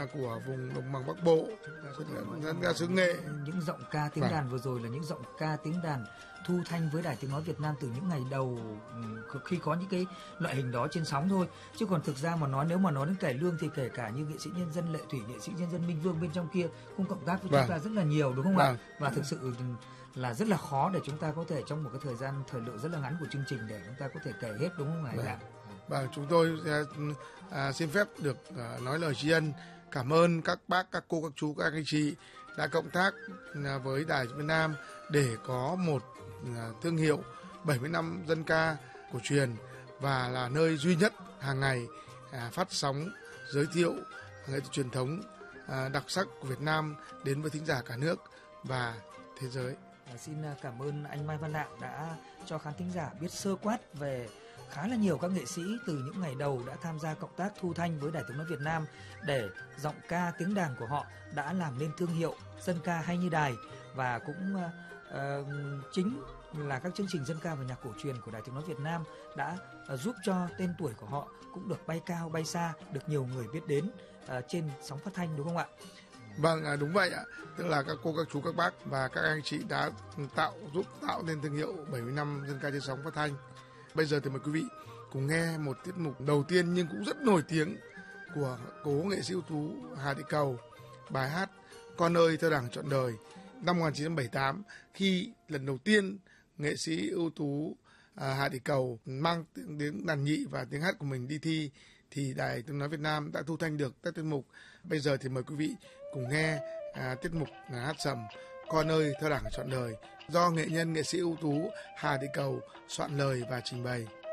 của vùng đồng bằng Bắc Bộ, dân ca xứ Nghệ. Những giọng ca tiếng đàn vừa rồi là những giọng ca tiếng đàn thu thanh với Đài Tiếng nói Việt Nam từ những ngày đầu khi có những cái loại hình đó trên sóng thôi. Chứ còn thực ra mà nói, nếu mà nói đến cải lương thì kể cả như nghệ sĩ nhân dân Lệ Thủy, nghệ sĩ nhân dân Minh Vương bên trong kia cũng cộng tác với chúng ta rất là nhiều, đúng không ạ? Và thực sự là rất là khó để chúng ta có thể trong một cái thời lượng rất là ngắn của chương trình để chúng ta có thể kể hết, đúng không ạ? Và chúng tôi xin phép được nói lời tri ân, cảm ơn các bác, các cô, các chú, các anh chị đã cộng tác với Đài Việt Nam để có một thương hiệu 70 năm dân ca cổ truyền và là nơi duy nhất hàng ngày phát sóng giới thiệu nghệ thuật truyền thống đặc sắc của Việt Nam đến với thính giả cả nước và thế giới. Xin cảm ơn anh Mai Văn Lạng đã cho khán thính giả biết sơ quát về khá là nhiều các nghệ sĩ từ những ngày đầu đã tham gia cộng tác thu thanh với Đài Tiếng nói Việt Nam, để giọng ca tiếng đàn của họ đã làm nên thương hiệu dân ca hay như đài, và cũng chính là các chương trình dân ca và nhạc cổ truyền của Đài Tiếng nói Việt Nam đã giúp cho tên tuổi của họ cũng được bay cao bay xa, được nhiều người biết đến trên sóng phát thanh, đúng không ạ? Vâng, đúng vậy ạ. Tức là các cô, các chú, các bác và các anh chị đã giúp tạo nên thương hiệu 70 năm dân ca trên sóng phát thanh. Bây giờ thì mời quý vị cùng nghe một tiết mục đầu tiên nhưng cũng rất nổi tiếng của cố nghệ sĩ ưu tú Hà Thị Cầu, bài hát Con ơi theo Đảng trọn đời, năm 1978, khi lần đầu tiên nghệ sĩ ưu tú Hà Thị Cầu mang tiếng đàn nhị và tiếng hát của mình đi thi, thì Đài Tiếng nói Việt Nam đã thu thanh được các tiết mục. Bây giờ thì mời quý vị cùng nghe tiết mục hát sầm Con ơi theo Đảng trọn đời do nghệ sĩ ưu tú Hà Thị Cầu soạn lời và trình bày.